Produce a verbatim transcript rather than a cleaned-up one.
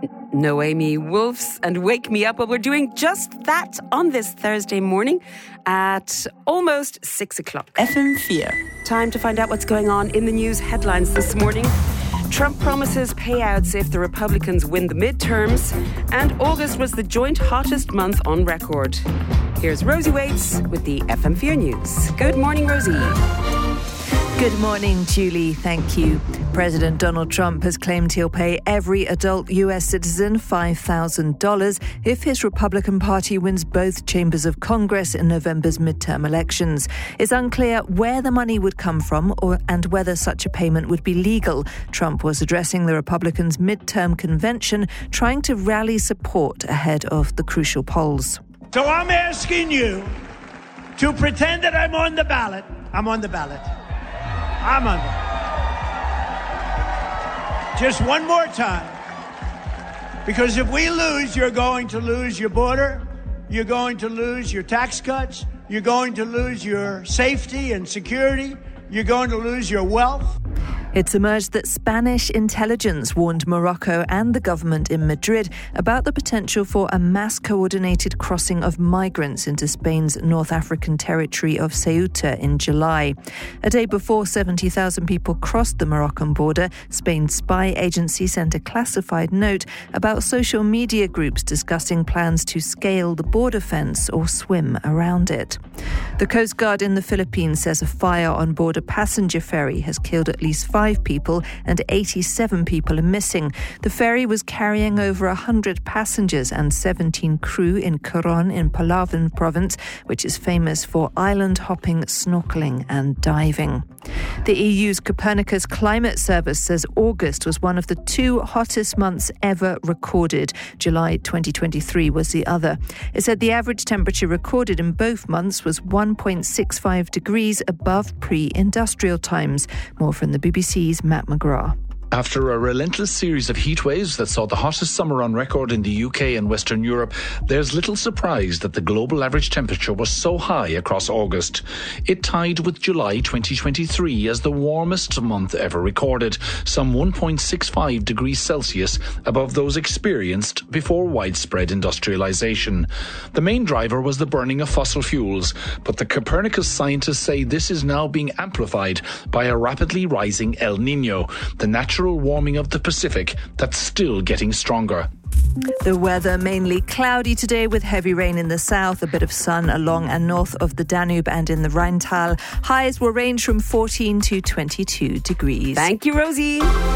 No Amy Wolfs and Wake Me Up. Well, we're doing just that on this Thursday morning at almost six o'clock. F M four. Time to find out what's going on in the news headlines this morning. Trump promises payouts if the Republicans win the midterms. And August was the joint hottest month on record. Here's Rosie Waits with the F M four News. Good morning, Rosie. Good morning, Julie. Thank you. President Donald Trump has claimed he'll pay every adult U S citizen five thousand dollars if his Republican Party wins both chambers of Congress in November's midterm elections. It's unclear where the money would come from or and whether such a payment would be legal. Trump was addressing the Republicans' midterm convention, trying to rally support ahead of the crucial polls. So I'm asking you to pretend that I'm on the ballot. I'm on the ballot. I'm on the Just one more time. Because if we lose, you're going to lose your border. You're going to lose your tax cuts. You're going to lose your safety and security. You're going to lose your wealth. It's emerged that Spanish intelligence warned Morocco and the government in Madrid about the potential for a mass-coordinated crossing of migrants into Spain's North African territory of Ceuta in July. A day before seventy thousand people crossed the Moroccan border, Spain's spy agency sent a classified note about social media groups discussing plans to scale the border fence or swim around it. The Coast Guard in the Philippines says a fire on board a passenger ferry has killed at least five people and eighty-seven people are missing. The ferry was carrying over one hundred passengers and seventeen crew in Coron in Palawan province, which is famous for island hopping, snorkeling and diving. The E U's Copernicus Climate Service says August was one of the two hottest months ever recorded. July twenty twenty-three was the other. It said the average temperature recorded in both months was one point six five degrees above pre-industrial times. More from the B B C's Matt McGrath. After a relentless series of heat waves that saw the hottest summer on record in the U K and Western Europe, there's little surprise that the global average temperature was so high across August. It tied with July twenty twenty-three as the warmest month ever recorded, some one point six five degrees Celsius above those experienced before widespread industrialization. The main driver was the burning of fossil fuels, but the Copernicus scientists say this is now being amplified by a rapidly rising El Niño, the natural warming of the Pacific that's still getting stronger. The weather mainly cloudy today with heavy rain in the south, a bit of sun along and north of the Danube and in the Rheintal. Highs will range from fourteen to twenty-two degrees. Thank you, Rosie.